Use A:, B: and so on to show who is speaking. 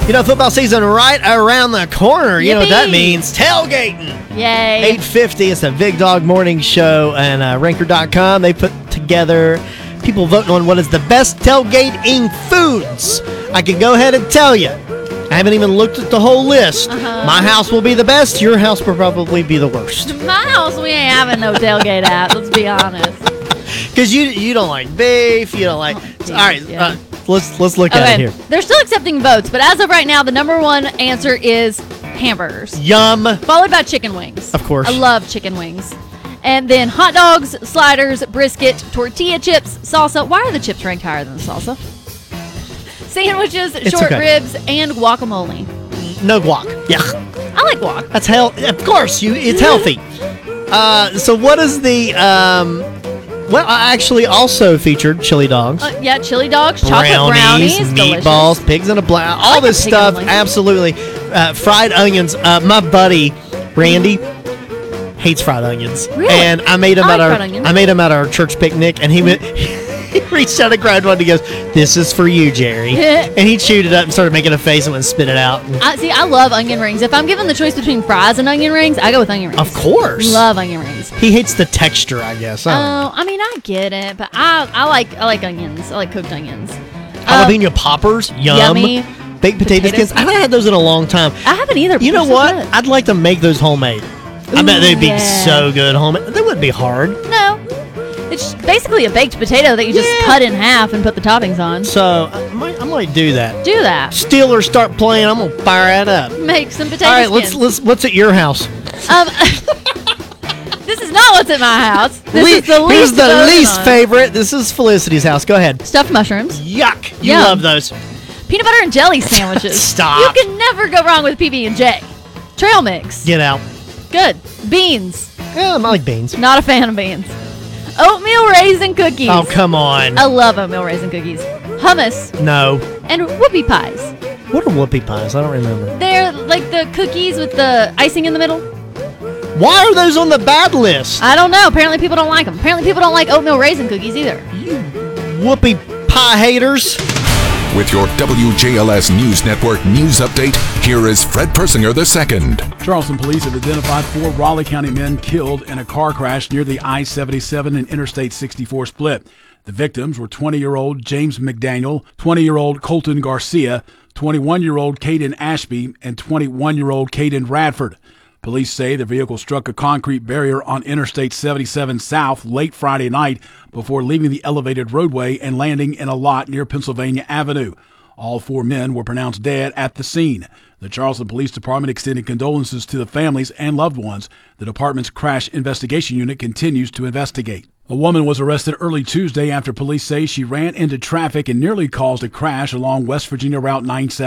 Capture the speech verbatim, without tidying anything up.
A: You know, football season right around the corner. You know what that
B: Yippee.
A: means. Tailgating.
B: Yay.
A: eight fifty. It's a Big Dog Morning Show. And uh, Ranker dot com, they put together people voting on what is the best tailgating foods. I can go ahead and tell you. I haven't even looked at the whole list.
B: Uh-huh.
A: My house will be the best. Your house will probably be the worst.
B: My house, we ain't having no tailgate at. Let's be honest.
A: Because you you don't like beef. You don't like...
B: Oh, geez,
A: all right.
B: yeah.
A: Uh, let's, let's look at it here.
B: They're still accepting votes, but as of right now, the number one answer is hamburgers,
A: Yum.
B: followed by chicken wings.
A: Of course.
B: I love chicken wings. And then hot dogs, sliders, brisket, tortilla chips, salsa. Why are the chips ranked higher than the salsa? Sandwiches,
A: It's
B: short
A: okay.
B: ribs, and guacamole.
A: No guac. Yeah.
B: I like guac.
A: That's hell. Of course, you. It's healthy. Uh, so what is the? Um, well, I actually also featured chili dogs,
B: Uh, yeah, chili dogs, chocolate brownies,
A: meatballs,
B: delicious.
A: pigs in a blanket,
B: I
A: all
B: like
A: this
B: the pig in a
A: stuff.
B: blanket.
A: Absolutely. Uh, fried onions. Uh, my buddy Randy hates fried onions,
B: Really?
A: and I made him
B: I
A: at
B: like
A: our.
B: fried onions.
A: I made him at our church picnic, and he went. He reached out and grabbed one and he goes, "This is for you, Jerry." And he chewed it up and started making a face and went and spit it out. And
B: I see. I love onion rings. If I'm given the choice between fries and onion rings, I go with onion rings.
A: of course.
B: Love onion rings.
A: He hates the texture, I guess. I don't know.
B: Oh, I mean, I get it, but I I like I like onions. I like cooked onions. Um,
A: Jalapeno poppers, yum.
B: yummy.
A: Baked potato,
B: Potato
A: skins. I haven't had those in a long time.
B: I haven't either. but
A: You know
B: they're so
A: what?
B: good.
A: I'd like to make those homemade. I bet
B: Ooh,
A: they'd be
B: yeah.
A: so good homemade. They wouldn't be hard.
B: No, it's basically a baked potato that you just
A: Yeah.
B: cut in half and put the toppings on.
A: So I might, I might do that.
B: Do that.
A: Steelers start playing. I'm gonna fire that up.
B: Make some potato
A: All right, let's
B: skins.
A: let's. What's at your house?
B: Um, this is not what's at my house. This
A: Le-
B: is the least.
A: Here's the
B: voted
A: least
B: on.
A: favorite. This is Felicity's house. Go ahead.
B: Stuffed mushrooms,
A: Yuck! You
B: Yum.
A: love those.
B: peanut butter and jelly sandwiches.
A: Stop.
B: You can never go wrong with P B and J. Trail mix.
A: Get out.
B: Good. Beans.
A: Yeah, I like beans.
B: Not a fan of beans. Oatmeal raisin cookies.
A: Oh come on.
B: I love oatmeal raisin cookies. Hummus
A: No.
B: and whoopie pies.
A: What are whoopie pies? I don't remember.
B: They're like the cookies with the icing in the middle.
A: Why are those on the bad list?
B: I don't know. Apparently people don't like them. Apparently people don't like oatmeal raisin cookies either.
A: Whoopie pie haters.
C: With your W J L S News Network news update, here is Fred Persinger the second.
D: Charleston police have identified four Raleigh County men killed in a car crash near the I seventy-seven and Interstate sixty-four split. The victims were twenty-year-old James McDaniel, twenty-year-old Colton Garcia, twenty-one-year-old Caden Ashby, and twenty-one-year-old Caden Radford. Police say the vehicle struck a concrete barrier on Interstate seventy-seven South late Friday night before leaving the elevated roadway and landing in a lot near Pennsylvania Avenue. All four men were pronounced dead at the scene. The Charleston Police Department extended condolences to the families and loved ones. The department's crash investigation unit continues to investigate. A woman was arrested early Tuesday after police say she ran into traffic and nearly caused a crash along West Virginia Route nine seventy.